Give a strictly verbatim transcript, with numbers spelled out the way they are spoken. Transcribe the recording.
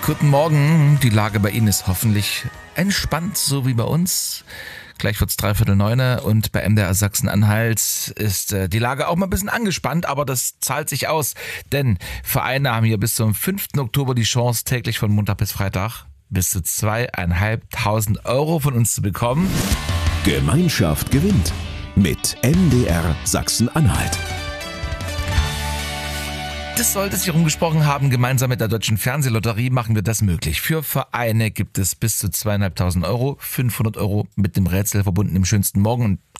Guten Morgen, die Lage bei Ihnen ist hoffentlich entspannt, so wie bei uns. Gleich wird's dreiviertel neune und bei M D R Sachsen-Anhalt ist äh, die Lage auch mal ein bisschen angespannt, aber das zahlt sich aus, denn Vereine haben hier bis zum fünften Oktober die Chance, täglich von Montag bis Freitag bis zu zweieinhalbtausend Euro von uns zu bekommen. Gemeinschaft gewinnt mit M D R Sachsen-Anhalt. Das sollte sich rumgesprochen haben. Gemeinsam mit der Deutschen Fernsehlotterie machen wir das möglich. Für Vereine gibt es bis zu zweieinhalbtausend Euro, fünfhundert Euro mit dem Rätsel verbunden im schönsten Morgen und